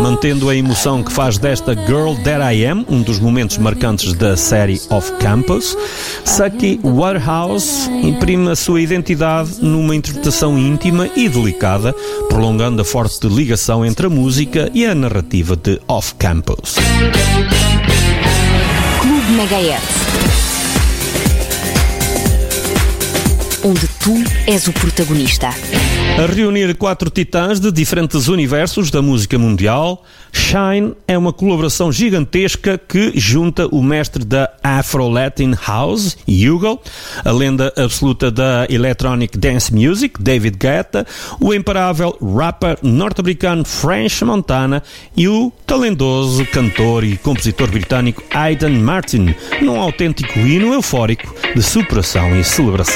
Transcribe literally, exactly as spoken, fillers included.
Mantendo a emoção que faz desta Girl That I Am um dos momentos marcantes da série Off Campus, Suki Waterhouse imprime a sua identidade numa interpretação íntima e delicada, prolongando a forte ligação entre a música e a narrativa de Off Campus. Clube Megahertz, onde tu és o protagonista. A reunir quatro titãs de diferentes universos da música mundial, Shine é uma colaboração gigantesca que junta o mestre da Afro-Latin House, Hugo, a lenda absoluta da Electronic Dance Music, David Guetta, o imparável rapper norte-americano French Montana e o talentoso cantor e compositor britânico Aidan Martin, num autêntico hino eufórico de superação e celebração.